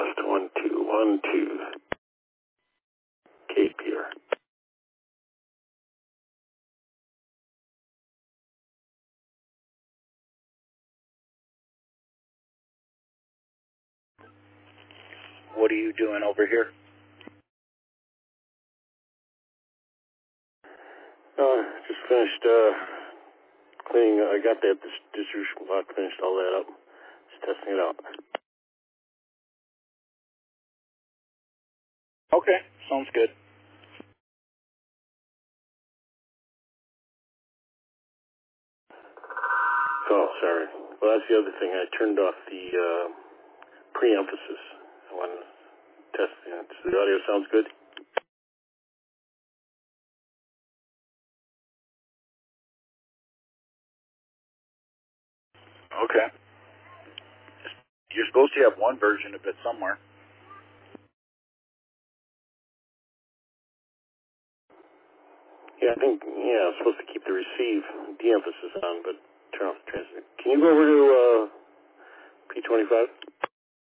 Test 1, 2, 1, 2. Cape here. What are you doing over here? Just finished cleaning. I got that distribution block, finished all that up. Just testing it out. Okay, sounds good. Oh, sorry. Well, that's the other thing. I turned off the pre-emphasis when testing it. So the audio sounds good? Okay. You're supposed to have one version of it somewhere. Yeah, I think, I'm supposed to keep the receive de-emphasis on, but turn off the transmit. Can you go over to P25?